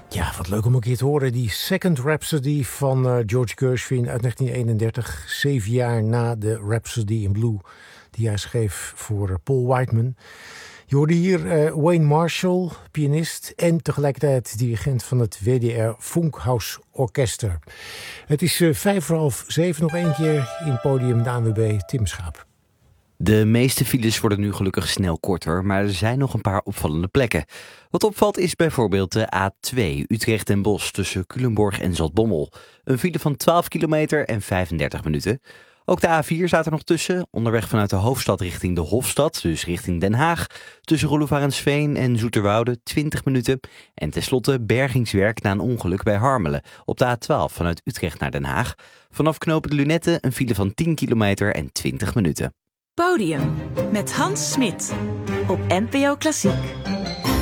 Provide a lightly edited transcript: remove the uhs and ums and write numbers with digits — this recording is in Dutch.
Ja, wat leuk om een keer te horen. Die Second Rhapsody van George Gershwin uit 1931. 7 jaar na de Rhapsody in Blue die hij schreef voor Paul Whiteman. Je hoorde hier Wayne Marshall, pianist en tegelijkertijd dirigent van het WDR Funkhaus Orkester. Het is 6:55, nog één keer in podium de ANWB Tim Schaap. De meeste files worden nu gelukkig snel korter, maar er zijn nog een paar opvallende plekken. Wat opvalt is bijvoorbeeld de A2 Utrecht Den Bosch tussen Culemborg en Zaltbommel. Een file van 12 kilometer en 35 minuten. Ook de A4 staat er nog tussen, onderweg vanuit de hoofdstad richting de Hofstad, dus richting Den Haag. Tussen Roelofarensveen en Zoeterwoude 20 minuten. En tenslotte bergingswerk na een ongeluk bij Harmelen op de A12 vanuit Utrecht naar Den Haag. Vanaf knopen de Lunetten een file van 10 kilometer en 20 minuten. Podium met Hans Smit op NPO Klassiek.